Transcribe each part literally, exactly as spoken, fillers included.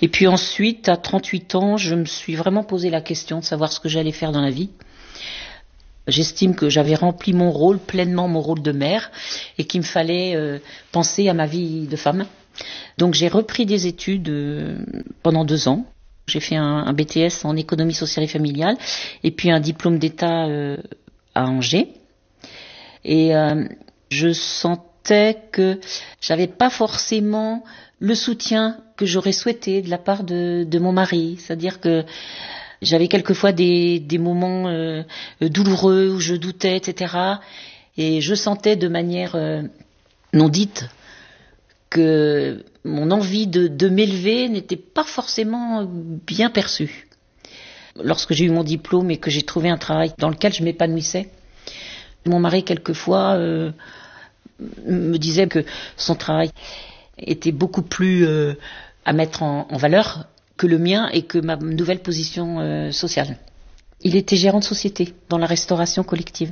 Et puis ensuite, à trente-huit ans, je me suis vraiment posé la question de savoir ce que j'allais faire dans la vie. J'estime que j'avais rempli mon rôle, pleinement mon rôle de mère, et qu'il me fallait euh, penser à ma vie de femme. Donc j'ai repris des études euh, pendant deux ans. J'ai fait un, un B T S en économie sociale et familiale, et puis un diplôme d'État euh, à Angers. Et euh, je sentais que j'avais pas forcément le soutien que j'aurais souhaité de la part de, de mon mari. C'est-à-dire que j'avais quelquefois des, des moments euh, douloureux où je doutais, et cetera. Et je sentais de manière euh, non dite que mon envie de, de m'élever n'était pas forcément bien perçue. Lorsque j'ai eu mon diplôme et que j'ai trouvé un travail dans lequel je m'épanouissais, mon mari quelquefois euh, me disait que son travail était beaucoup plus euh, à mettre en, en valeur que le mien et que ma nouvelle position euh, sociale. Il était gérant de société dans la restauration collective.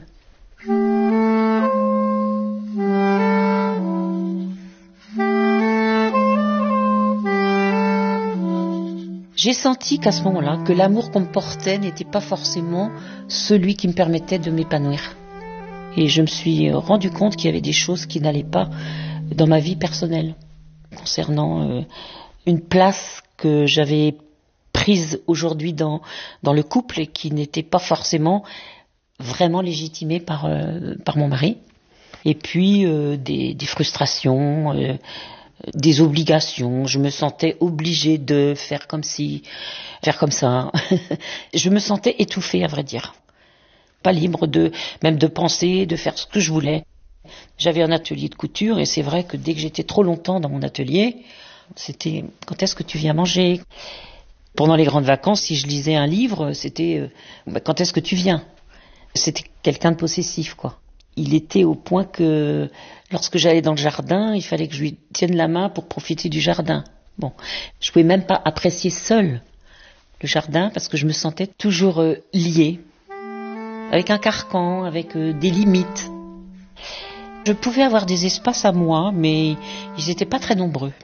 J'ai senti qu'à ce moment-là, que l'amour qu'on me portait n'était pas forcément celui qui me permettait de m'épanouir. Et je me suis rendu compte qu'il y avait des choses qui n'allaient pas dans ma vie personnelle, concernant euh, une place que j'avais prise aujourd'hui dans, dans le couple et qui n'était pas forcément vraiment légitimée par, euh, par mon mari. Et puis euh, des, des frustrations, euh, des obligations. Je me sentais obligée de faire comme si, faire comme ça. Je me sentais étouffée, à vrai dire. Pas libre de, même de penser, de faire ce que je voulais. J'avais un atelier de couture et c'est vrai que dès que j'étais trop longtemps dans mon atelier, c'était quand est-ce que tu viens manger? Pendant les grandes vacances, si je lisais un livre, c'était euh, bah, quand est-ce que tu viens? C'était quelqu'un de possessif, quoi. Il était au point que lorsque j'allais dans le jardin, il fallait que je lui tienne la main pour profiter du jardin. Bon, je pouvais même pas apprécier seule le jardin parce que je me sentais toujours euh, liée, avec un carcan, avec euh, des limites. Je pouvais avoir des espaces à moi, mais ils n'étaient pas très nombreux.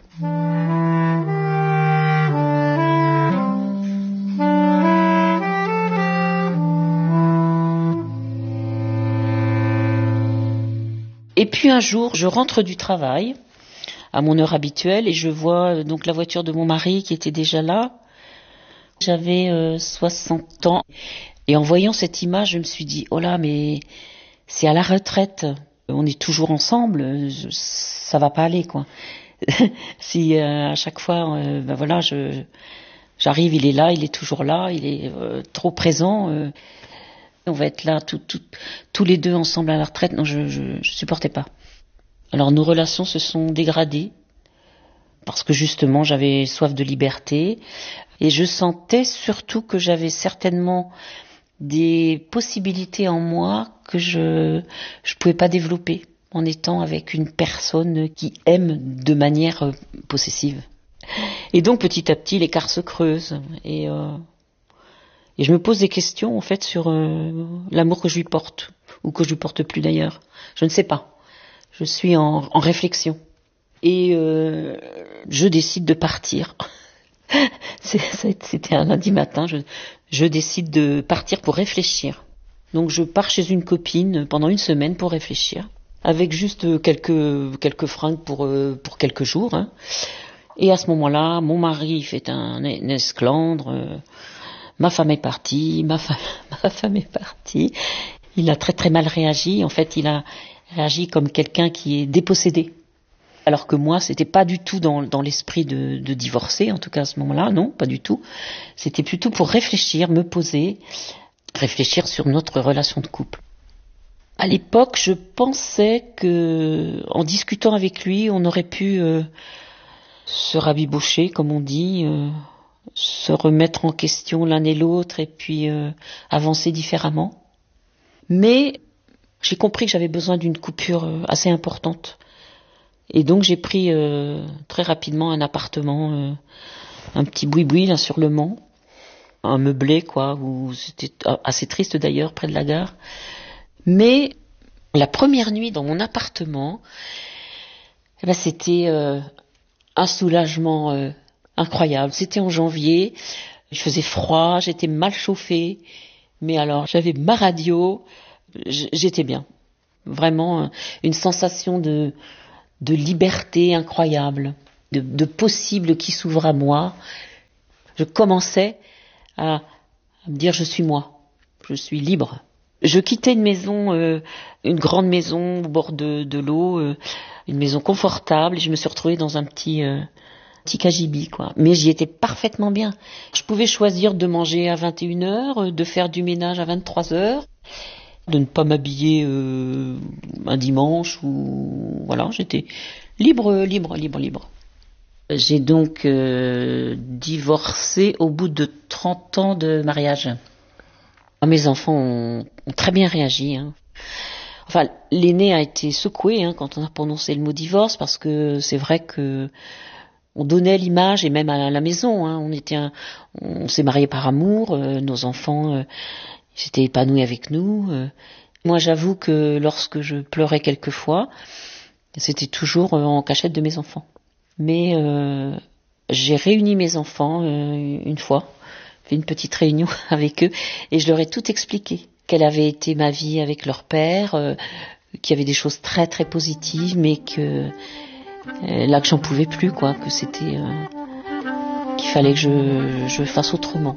Et puis un jour, je rentre du travail à mon heure habituelle et je vois euh, donc la voiture de mon mari qui était déjà là. J'avais euh, soixante ans et en voyant cette image, je me suis dit oh là, mais c'est à la retraite. On est toujours ensemble, ça va pas aller, quoi. Si euh, à chaque fois, euh, ben voilà, je, j'arrive, il est là, il est toujours là, il est euh, trop présent. Euh, on va être là tout, tout, tous les deux ensemble à la retraite. Non, je, je, je supportais pas. Alors nos relations se sont dégradées parce que justement j'avais soif de liberté et je sentais surtout que j'avais certainement des possibilités en moi que je je pouvais pas développer en étant avec une personne qui aime de manière euh, possessive. Et donc petit à petit l'écart se creuse et euh, et je me pose des questions en fait sur euh, l'amour que je lui porte ou que je lui porte plus d'ailleurs. Je ne sais pas. Je suis en, en réflexion et euh, je décide de partir. C'était un lundi matin. Je, je décide de partir pour réfléchir. Donc je pars chez une copine pendant une semaine pour réfléchir, avec juste quelques quelques fringues pour euh, pour quelques jours. Hein. Et à ce moment-là, mon mari fait un, un esclandre. Euh, ma femme est partie. Ma femme ma femme est partie. Il a très très mal réagi. En fait, il a réagi comme quelqu'un qui est dépossédé. Alors que moi, c'était pas du tout dans, dans l'esprit de, de divorcer, en tout cas à ce moment-là, non, pas du tout. C'était plutôt pour réfléchir, me poser, réfléchir sur notre relation de couple. À l'époque, je pensais que, en discutant avec lui, on aurait pu euh, se rabibocher, comme on dit, euh, se remettre en question l'un et l'autre, et puis euh, avancer différemment. Mais j'ai compris que j'avais besoin d'une coupure euh, assez importante. Et donc j'ai pris euh, très rapidement un appartement, euh, un petit boui-boui là sur le Mans, un meublé quoi, où c'était assez triste d'ailleurs près de la gare. Mais la première nuit dans mon appartement, eh ben, c'était euh, un soulagement euh, incroyable. C'était en janvier, il faisait froid, j'étais mal chauffée, mais alors j'avais ma radio, j'étais bien. Vraiment une sensation de, de liberté incroyable, de, de possible qui s'ouvre à moi. Je commençais à, à me dire je suis moi, je suis libre. Je quittais une maison, euh, une grande maison au bord de, de l'eau, euh, une maison confortable, et je me suis retrouvée dans un petit, euh, petit cagibi, quoi. Mais j'y étais parfaitement bien. Je pouvais choisir de manger à vingt et une heures, de faire du ménage à vingt-trois heures, de ne pas m'habiller euh, un dimanche, ou voilà, j'étais libre, libre, libre, libre. J'ai donc euh, divorcé au bout de trente ans de mariage. Mes enfants ont, ont très bien réagi. Hein. Enfin, l'aîné a été secoué hein, quand on a prononcé le mot divorce, parce que c'est vrai que on donnait l'image, et même à la maison, hein, on était, un, on s'est mariés par amour, euh, nos enfants euh, s'étaient épanouis avec nous. Euh. Moi, j'avoue que lorsque je pleurais quelquefois, c'était toujours en cachette de mes enfants. Mais euh, j'ai réuni mes enfants euh, une fois. Fait une petite réunion avec eux et je leur ai tout expliqué. Quelle avait été ma vie avec leur père, euh, qu'il y avait des choses très très positives, mais que euh, là que j'en pouvais plus, quoi, que c'était, euh, qu'il fallait que je, je fasse autrement.